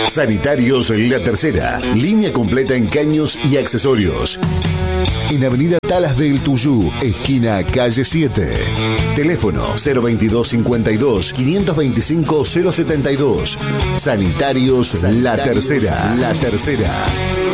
Sanitarios La Tercera, línea completa en caños y accesorios. En Avenida Talas del Tuyú, esquina calle 7. Teléfono 022 52 525 072. Sanitarios La Tercera. La Tercera.